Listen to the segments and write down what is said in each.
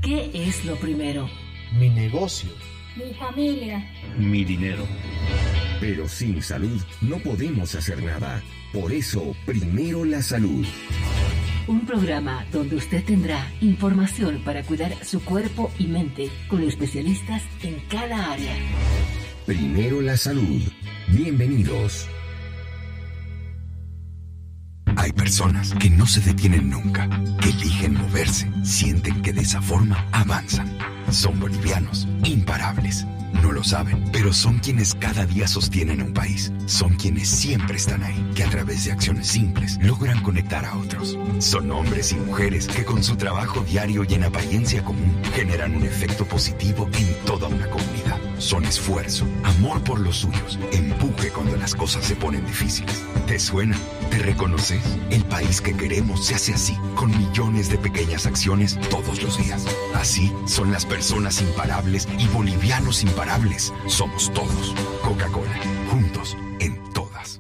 ¿Qué es lo primero? Mi negocio. Mi familia. Mi dinero. Pero sin salud no podemos hacer nada. Por eso, primero la salud. Un programa donde usted tendrá información para cuidar su cuerpo y mente con especialistas en cada área. Primero la salud. Bienvenidos. Hay personas que no se detienen nunca, que eligen moverse, sienten que de esa forma avanzan. Son bolivianos, imparables. No lo saben, pero son quienes cada día sostienen un país. Son quienes siempre están ahí, que a través de acciones simples logran conectar a otros. Son hombres y mujeres que con su trabajo diario y en apariencia común generan un efecto positivo en toda una comunidad. Son esfuerzo, amor por los suyos, empuje cuando las cosas se ponen difíciles. ¿Te suena? ¿Te reconoces? El país que queremos se hace así, con millones de pequeñas acciones todos los días. Así son las personas imparables y bolivianos imparables. Somos todos. Coca-Cola, juntos en todas.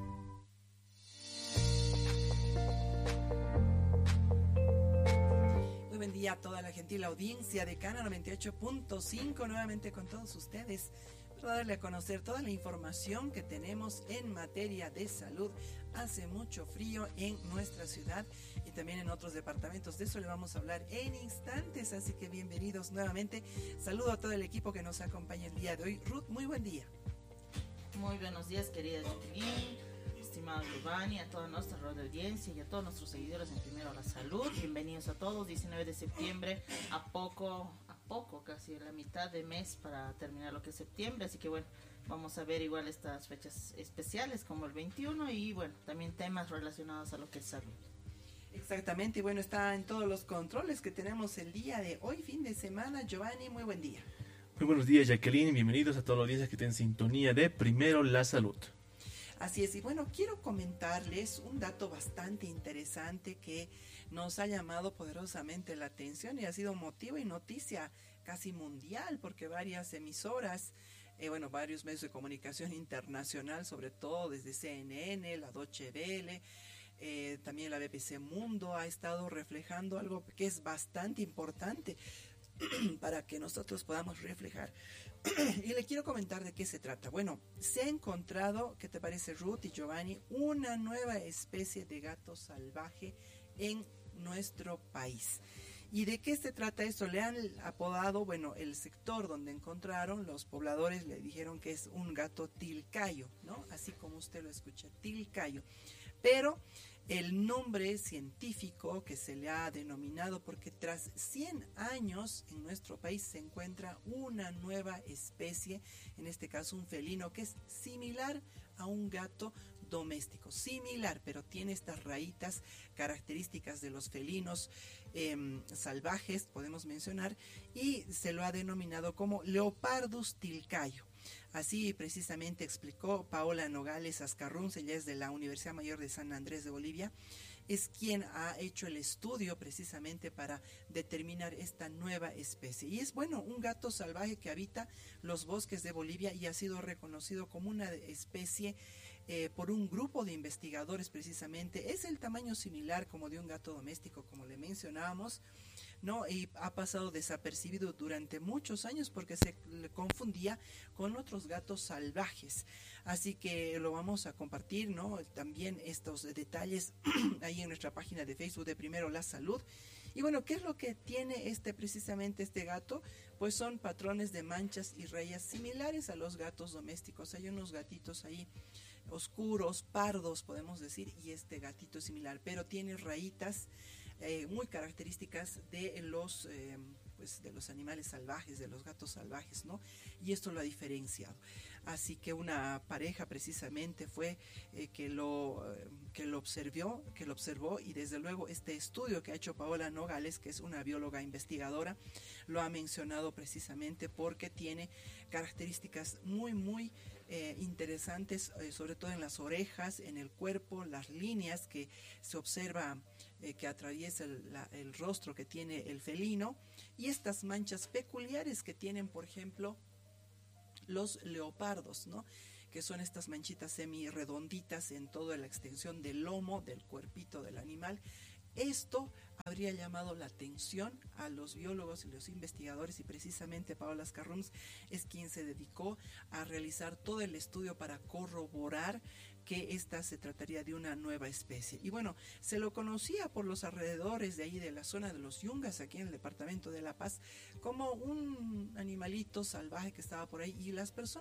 Muy buen día a toda la gentil audiencia de Cana 98.5, nuevamente con todos ustedes, para darle a conocer toda la información que tenemos en materia de salud. Hace mucho frío en nuestra ciudad y también en otros departamentos. De eso le vamos a hablar en instantes, así que bienvenidos nuevamente. Saludo a todo el equipo que nos acompaña el día de hoy. Ruth, muy buen día. Muy buenos días, querida Jacqueline, estimado Giovanni, a toda nuestra radio audiencia y a todos nuestros seguidores en Primero la Salud. Bienvenidos a todos. 19 de septiembre, a poco, casi la mitad de mes para terminar lo que es septiembre, así que bueno, vamos a ver igual estas fechas especiales como el 21 y bueno, también temas relacionados a lo que es salud. Exactamente, y bueno, está en todos los controles que tenemos el día de hoy, fin de semana. Giovanni, muy buen día. Muy buenos días, Jacqueline. Bienvenidos a toda la audiencia que está en sintonía de Primero la Salud. Así es, y bueno, quiero comentarles un dato bastante interesante que nos ha llamado poderosamente la atención y ha sido motivo y noticia casi mundial, porque varias emisoras, varios medios de comunicación internacional, sobre todo desde CNN, la Deutsche Welle, también la BBC Mundo, ha estado reflejando algo que es bastante importante para que nosotros podamos reflejar. Y le quiero comentar de qué se trata. Bueno, se ha encontrado, ¿qué te parece, Ruth y Giovanni? Una nueva especie de gato salvaje en nuestro país. ¿Y de qué se trata esto? Le han apodado, bueno, el sector donde encontraron, los pobladores le dijeron que es un gato tilcayo, ¿no? Así como usted lo escucha, tilcayo. Pero el nombre científico que se le ha denominado, porque tras 100 años en nuestro país se encuentra una nueva especie, en este caso un felino, que es similar a un gato doméstico, similar, pero tiene estas rayitas características de los felinos salvajes, podemos mencionar, y se lo ha denominado como Leopardus tilcayo. Así precisamente explicó Paola Nogales Azcarrunce, ella es de la Universidad Mayor de San Andrés de Bolivia, es quien ha hecho el estudio precisamente para determinar esta nueva especie. Y es, bueno, un gato salvaje que habita los bosques de Bolivia y ha sido reconocido como una especie por un grupo de investigadores precisamente. Es el tamaño similar como de un gato doméstico, como le mencionábamos, ¿no? Y ha pasado desapercibido durante muchos años porque se le confundía con otros gatos salvajes. Así que lo vamos a compartir, ¿no? También estos detalles ahí en nuestra página de Facebook de Primero la Salud. Y bueno, ¿qué es lo que tiene precisamente este gato? Pues son patrones de manchas y rayas similares a los gatos domésticos. Hay unos gatitos ahí oscuros, pardos, podemos decir, y este gatito es similar, pero tiene rayitas muy características de los animales salvajes, de los gatos salvajes, ¿no? Y esto lo ha diferenciado. Así que una pareja precisamente fue que lo observó, y desde luego este estudio que ha hecho Paola Nogales, que es una bióloga investigadora, lo ha mencionado precisamente porque tiene características muy interesantes, sobre todo en las orejas, en el cuerpo, las líneas que se observa que atraviesa el rostro que tiene el felino, y estas manchas peculiares que tienen, por ejemplo, los leopardos, ¿no? Que son estas manchitas semi-redonditas en toda la extensión del lomo, del cuerpito del animal. Esto habría llamado la atención a los biólogos y los investigadores, y precisamente Paola Ascarrums es quien se dedicó a realizar todo el estudio para corroborar que esta se trataría de una nueva especie. Y bueno, se lo conocía por los alrededores de ahí de la zona de los Yungas, aquí en el departamento de La Paz, como un animalito salvaje que estaba por ahí, y las personas